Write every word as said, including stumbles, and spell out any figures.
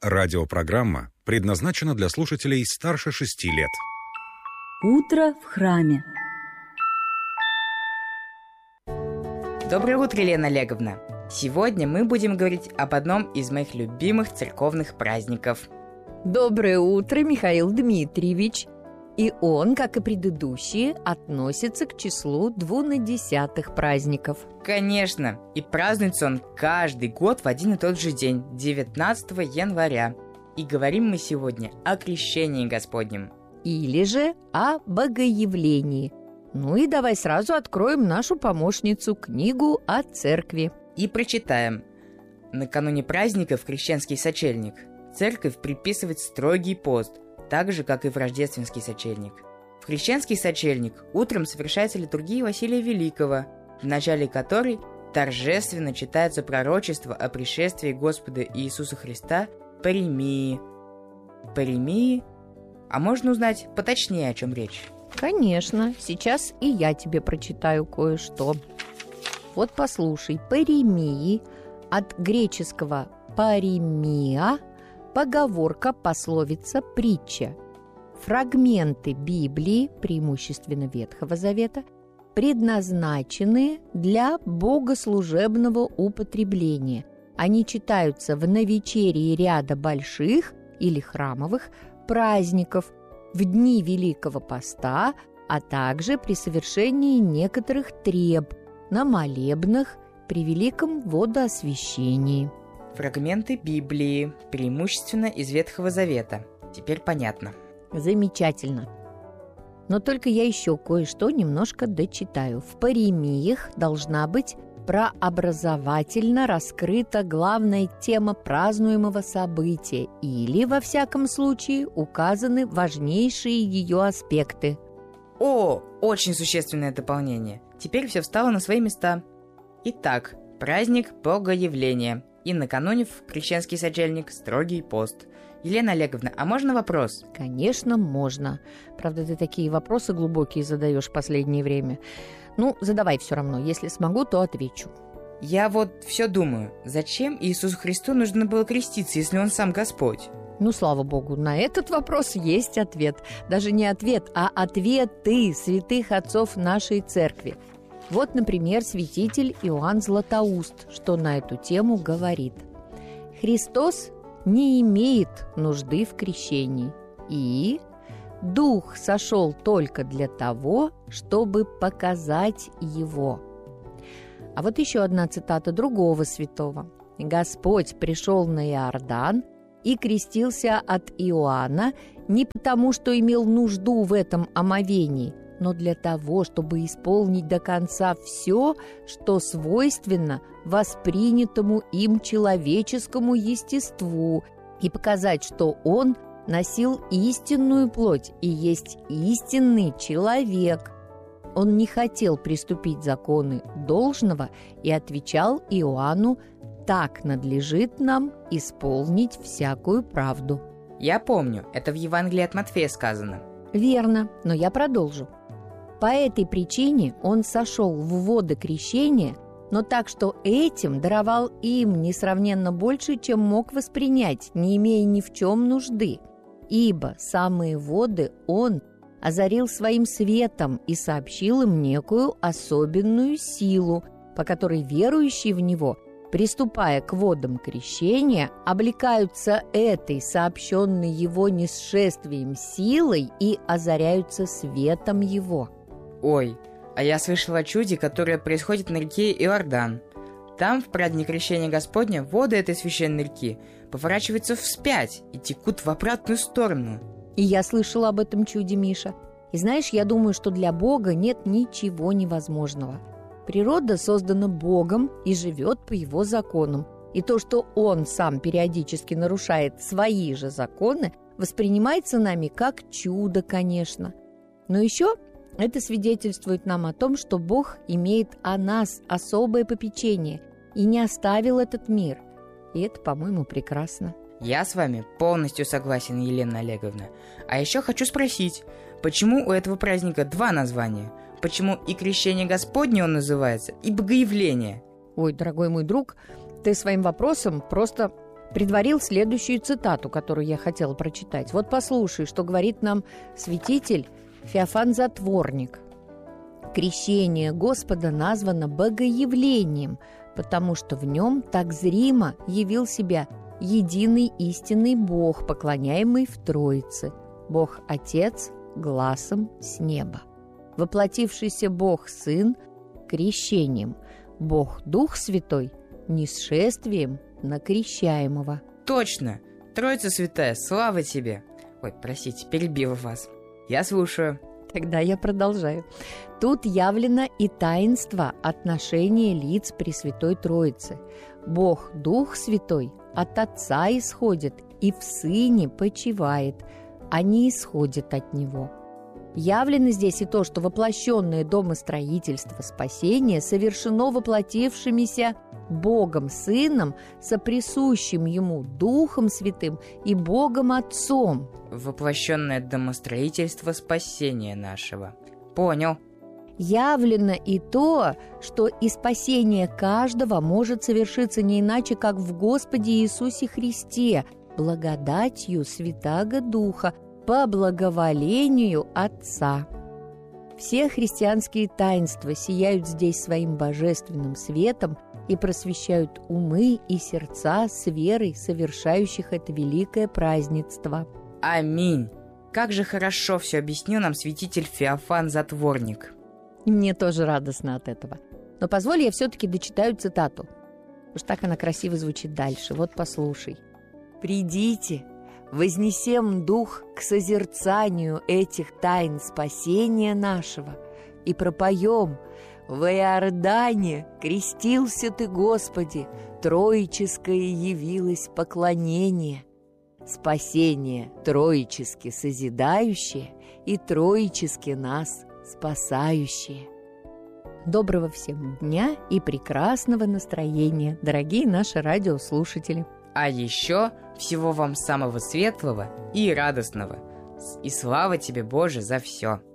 Радиопрограмма предназначена для слушателей старше шести лет. Утро в храме. Доброе утро, Елена Олеговна. Сегодня мы будем говорить об одном из моих любимых церковных праздников. Доброе утро, Михаил Дмитриевич. И он, как и предыдущие, относится к числу двунадесятых праздников. Конечно, и празднуется он каждый год в один и тот же день, девятнадцатого января. И говорим мы сегодня о крещении Господнем. Или же о Богоявлении. Ну и давай сразу откроем нашу помощницу, книгу о церкви. И прочитаем. Накануне праздника в крещенский сочельник церковь приписывает строгий пост, так же, как и в рождественский сочельник. В крещенский сочельник утром совершается литургия Василия Великого, в начале которой торжественно читается пророчество о пришествии Господа Иисуса Христа Паремии. Паремии? А можно узнать поточнее, о чем речь? Конечно, сейчас и я тебе прочитаю кое-что. Вот послушай, Паремии от греческого «паремия», поговорка, пословица, притча. Фрагменты Библии, преимущественно Ветхого Завета, предназначены для богослужебного употребления. Они читаются в навечерии ряда больших или храмовых праздников, в дни Великого Поста, а также при совершении некоторых треб, на молебнах, при Великом водоосвящении. Фрагменты Библии, преимущественно из Ветхого Завета. Теперь понятно. Замечательно. Но только я еще кое-что немножко дочитаю. В Паремиях должна быть прообразовательно раскрыта главная тема празднуемого события или, во всяком случае, указаны важнейшие ее аспекты. О, очень существенное дополнение. Теперь все встало на свои места. Итак, праздник Богоявления. И накануне в крещенский сочельник строгий пост. Елена Олеговна, а можно вопрос? Конечно, можно. Правда, ты такие вопросы глубокие задаешь в последнее время. Ну, задавай все равно. Если смогу, то отвечу. Я вот все думаю, зачем Иисусу Христу нужно было креститься, если Он сам Господь? Ну, слава Богу, на этот вопрос есть ответ. Даже не ответ, а ответы святых отцов нашей церкви. Вот, например, святитель Иоанн Златоуст, что на эту тему говорит. Христос не имеет нужды в крещении, и Дух сошел только для того, чтобы показать Его. А вот еще одна цитата другого святого. Господь пришел на Иордан и крестился от Иоанна не потому, что имел нужду в этом омовении, но для того, чтобы исполнить до конца все, что свойственно воспринятому им человеческому естеству, и показать, что он носил истинную плоть и есть истинный человек. Он не хотел приступить законы должного и отвечал Иоанну: «Так надлежит нам исполнить всякую правду». Я помню, это в Евангелии от Матфея сказано. Верно, но я продолжу. По этой причине он сошел в воды крещения, но так, что этим даровал им несравненно больше, чем мог воспринять, не имея ни в чем нужды. Ибо самые воды он озарил своим светом и сообщил им некую особенную силу, по которой верующие в него, приступая к водам крещения, облекаются этой сообщенной его несшествием силой и озаряются светом его. Ой, а я слышал о чуде, которое происходит на реке Иордан. Там, в праздник крещения Господня, воды этой священной реки поворачиваются вспять и текут в обратную сторону. И я слышала об этом чуде, Миша. И знаешь, я думаю, что для Бога нет ничего невозможного. Природа создана Богом и живет по Его законам. И то, что Он сам периодически нарушает свои же законы, воспринимается нами как чудо, конечно. Но еще это свидетельствует нам о том, что Бог имеет о нас особое попечение и не оставил этот мир. И это, по-моему, прекрасно. Я с вами полностью согласен, Елена Олеговна. А еще хочу спросить, почему у этого праздника два названия? Почему и крещение Господне он называется, и Богоявление? Ой, дорогой мой друг, ты своим вопросом просто предварил следующую цитату, которую я хотела прочитать. Вот послушай, что говорит нам святитель Феофан Затворник. Крещение Господа названо богоявлением, потому что в нем так зримо явил себя единый истинный Бог, поклоняемый в Троице, Бог Отец гласом с неба. Воплотившийся Бог Сын крещением, Бог Дух Святой нисшествием на крещаемого. Точно! Троица Святая, слава тебе! Ой, простите, перебила вас. Я слушаю. Тогда я продолжаю. Тут явлено и таинство отношения лиц Пресвятой Троицы. Бог Дух Святой от Отца исходит и в Сыне почивает, а не исходит от Него. Явлено здесь и то, что воплощенное домостроительство спасения совершено воплотившимися Богом Сыном, соприсущим Ему Духом Святым и Богом Отцом. Воплощенное домостроительство спасения нашего. Понял. Явлено и то, что и спасение каждого может совершиться не иначе, как в Господе Иисусе Христе, благодатью Святаго Духа, по благоволению Отца. Все христианские таинства сияют здесь своим божественным светом и просвещают умы и сердца с верой совершающих это великое празднество. Аминь! Как же хорошо все объяснил нам святитель Феофан Затворник. И мне тоже радостно от этого. Но позволь, я все-таки дочитаю цитату. Уж так она красиво звучит дальше. Вот послушай. «Придите, вознесем дух к созерцанию этих тайн спасения нашего и пропоем: в Иордане крестился ты, Господи, троическое явилось поклонение, спасение троически созидающее и троически нас спасающее». Доброго всем дня и прекрасного настроения, дорогие наши радиослушатели. А еще всего вам самого светлого и радостного. И слава тебе, Боже, за все.